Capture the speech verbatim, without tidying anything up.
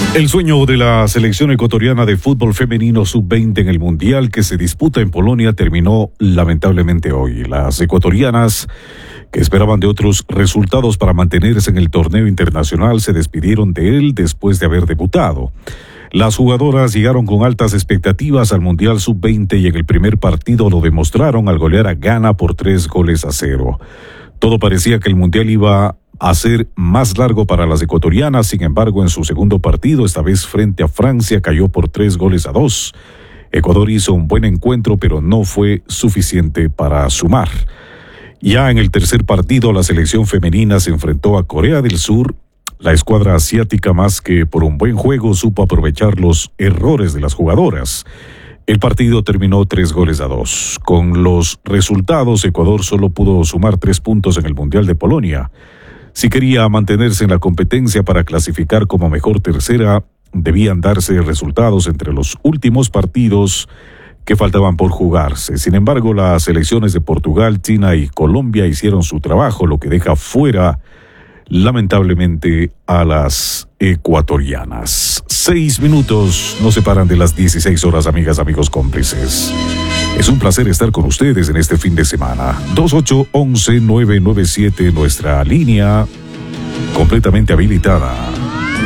El sueño de la selección ecuatoriana de fútbol femenino sub veinte en el Mundial que se disputa en Polonia terminó lamentablemente hoy. Las ecuatorianas, que esperaban de otros resultados para mantenerse en el torneo internacional, se despidieron de él después de haber debutado. Las jugadoras llegaron con altas expectativas al Mundial sub veinte y en el primer partido lo demostraron al golear a Ghana por tres goles a cero. Todo parecía que el Mundial iba a ser más largo para las ecuatorianas. Sin embargo, en su segundo partido, esta vez frente a Francia, cayó por tres goles a dos. Ecuador hizo un buen encuentro, pero no fue suficiente para sumar. Ya en el tercer partido, la selección femenina se enfrentó a Corea del Sur. La escuadra asiática, más que por un buen juego, supo aprovechar los errores de las jugadoras. El partido terminó tres goles a dos. Con los resultados, Ecuador solo pudo sumar tres puntos en el Mundial de Polonia. Si quería mantenerse en la competencia para clasificar como mejor tercera, debían darse resultados entre los últimos partidos que faltaban por jugarse. Sin embargo, las selecciones de Portugal, China y Colombia hicieron su trabajo, lo que deja fuera, lamentablemente, a las ecuatorianas. Seis minutos nos separan de las dieciséis horas, amigas, amigos, cómplices. Es un placer estar con ustedes en este fin de semana. dos ocho uno uno nueve nueve siete, nuestra línea completamente habilitada.